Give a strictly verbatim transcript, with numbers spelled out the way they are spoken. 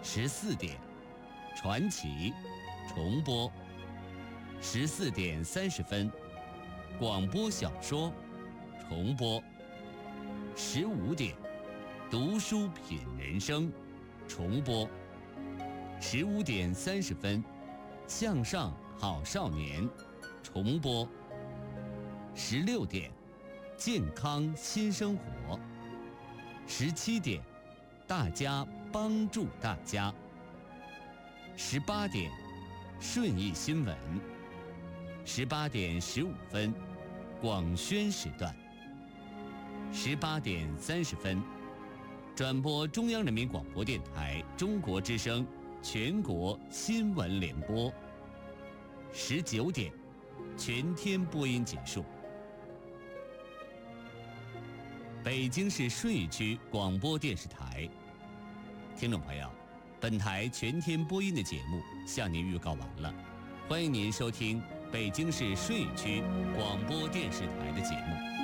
十四点，传奇重播；十四点三十分，广播小说重播；十五点，读书品人生重播；十五点三十分，向上好少年重播；十六点，健康新生活；十七点，大家帮助大家；十八点，顺义新闻；十八点十五分，广宣时段；十八点三十分，转播中央人民广播电台中国之声全国新闻联播；十九点，全天播音结束。北京市顺义区广播电视台，听众朋友，本台全天播音的节目向您预告完了，欢迎您收听北京市顺义区广播电视台的节目。